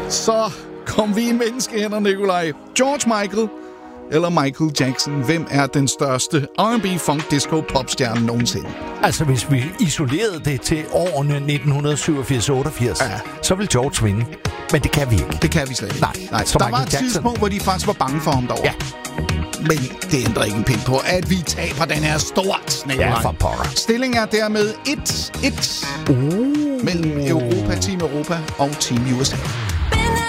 Så kom vi i menneskehænder, Nikolaj. George Michael eller Michael Jackson? Hvem er den største R&B, funk, disco, popstjerne nogensinde? Altså, hvis vi isolerede det til årene 1987-88, så vil George vinde. Men det kan vi ikke. Det kan vi slet ikke. Nej. Der var et tidspunkt, hvor de faktisk var bange for ham derovre. Ja. Men det ændrer ikke en pind på, at vi taber den her stort, Nikolaj. Ja, for pokker. Stillingen er dermed 1-1 mellem Team Europa og Team USA.